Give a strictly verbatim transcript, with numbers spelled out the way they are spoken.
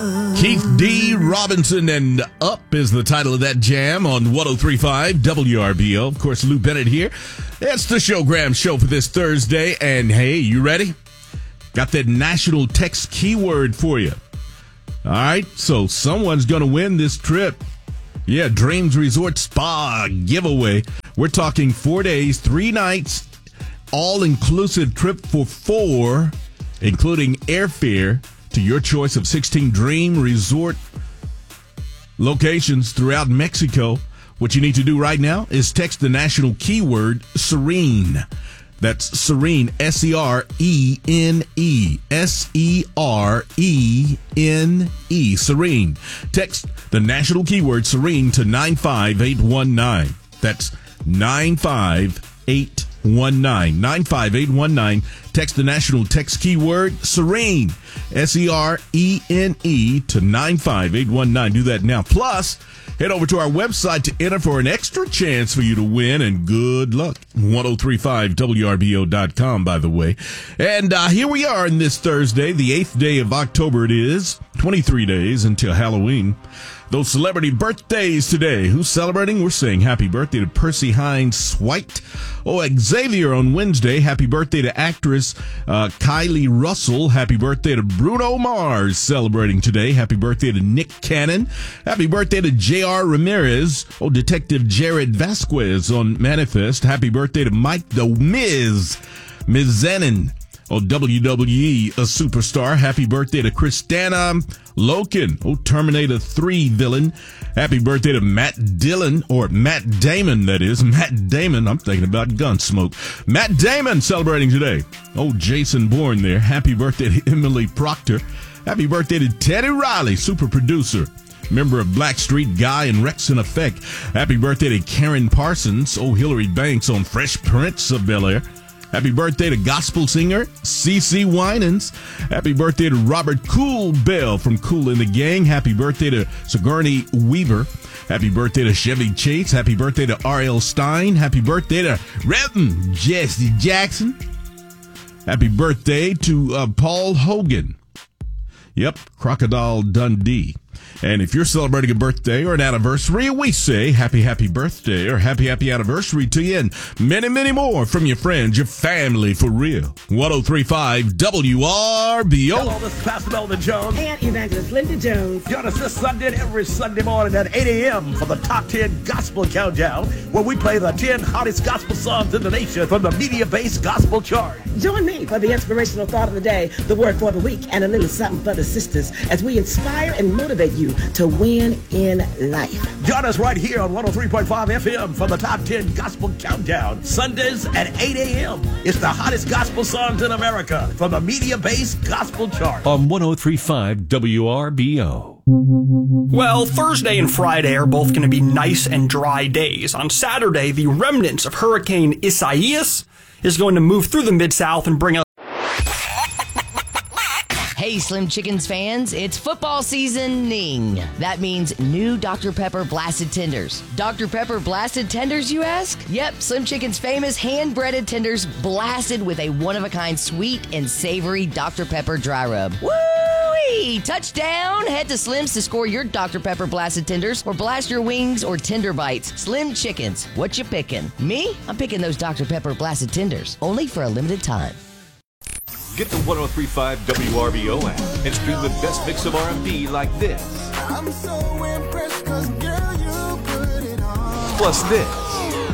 Keith D. Robinson and Up is the title of that jam on one oh three point five W R B O. Of course, Lou Bennett here. It's the Showgram Show for this Thursday. And hey, you ready? Got that national text keyword for you. All right, so someone's going to win this trip. Yeah, Dreams Resort Spa giveaway. We're talking four days, three nights, all-inclusive trip for four, including airfare to your choice of sixteen Dream Resort locations throughout Mexico. What you need to do right now is text the national keyword Serene. That's Serene, S E R E N E, S E R E N E, Serene. Text the national keyword Serene to nine five eight one nine. That's nine five eight one nine. nine five eight one nine. Text the national text keyword Serene, S E R E N E, to nine five eight one nine. Do that now. Plus, head over to our website to enter for an extra chance for you to win, and good luck. ten thirty-five W R B O dot com, by the way. And uh, here we are on this Thursday, the eighth day of October it is. twenty-three days until Halloween. Those celebrity birthdays today. Who's celebrating? We're saying happy birthday to Percy Hines White. Oh, Xavier on Wednesday. Happy birthday to actress uh, Kylie Russell. Happy birthday to Bruno Mars celebrating today. Happy birthday to Nick Cannon. Happy birthday to J R Ramirez. Oh, Detective Jared Vasquez on Manifest. Happy birthday to Mike the Miz Mizanin. Oh, W W E, a superstar. Happy birthday to Kristanna Loken. Oh, Terminator three villain. Happy birthday to Matt Dillon, or Matt Damon, that is. Matt Damon. I'm thinking about Gunsmoke. Matt Damon celebrating today. Oh, Jason Bourne there. Happy birthday to Emily Proctor. Happy birthday to Teddy Riley, super producer, member of Blackstreet Guy and Rex in Effect. Happy birthday to Karen Parsons. Oh, Hillary Banks on Fresh Prince of Bel-Air. Happy birthday to gospel singer CeCe Winans. Happy birthday to Robert Cool Bell from Kool and the Gang. Happy birthday to Sigourney Weaver. Happy birthday to Chevy Chase. Happy birthday to R L Stein. Happy birthday to Reverend Jesse Jackson. Happy birthday to uh, Paul Hogan. Yep, Crocodile Dundee. And if you're celebrating a birthday or an anniversary, we say happy, happy birthday or happy, happy anniversary to you, and many, many more from your friends, your family, for real. ten thirty-five W R B O. Hello, this is Pastor Melvin Jones and Evangelist Linda Jones. Join us this Sunday and every Sunday morning at eight a.m. for the Top ten Gospel Countdown, where we play the ten hottest gospel songs in the nation from the media-based gospel chart. Join me for the inspirational thought of the day, the word for the week, and a little something for the sisters as we inspire and motivate you to win in life. Join us right here on one oh three point five F M for the Top ten Gospel Countdown, Sundays at eight a.m. It's the hottest gospel songs in America from the media-based gospel chart. On one oh three point five W R B O. Well, Thursday and Friday are both going to be nice and dry days. On Saturday, the remnants of Hurricane Isaias is going to move through the Mid-South and bring us. Hey, Slim Chickens fans, it's football seasoning. That means new Doctor Pepper Blasted Tenders. Doctor Pepper Blasted Tenders, you ask? Yep, Slim Chicken's famous hand-breaded tenders blasted with a one-of-a-kind sweet and savory Doctor Pepper dry rub. Woo-wee! Touchdown! Head to Slim's to score your Doctor Pepper Blasted Tenders or blast your wings or tender bites. Slim Chickens, what you picking? Me? I'm picking those Doctor Pepper Blasted Tenders, only for a limited time. Get the ten thirty-five W R B O app and stream the best mix of R and B like this. I'm so impressed 'cause girl, you put it on. Plus this.